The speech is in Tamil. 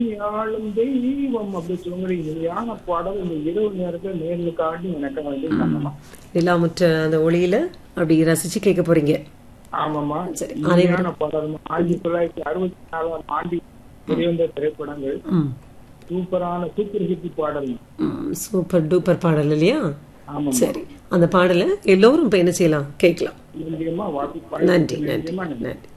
ஆளும் தெய்வம் அப்படி சொல்லுங்க இனிமையான பாடல் இந்த இரவு நேரத்துல நேர்ல காட்டி எனக்கு வந்து பண்ணலாம். நிலாமுற்ற அந்த ஒளியில அப்படி ரசிச்சு கேட்க போறீங்க. ஆமாமா, சரி, இனிமையான பாடல் 1964 ஆண்டு வெளிவந்த திரைப்படங்கள். ம், சூப்பர் ஹிட் பாடல். சூப்பர் டூப்பர் பாடல் இல்லையா? ஆமாமா, சரி, அந்த பாடலை எல்லோரும் இப்ப என்ன செய்யலாம், கேட்கலாம். நிச்சயமா நன்றி, நன்றி, நிச்சயமா நன்றி.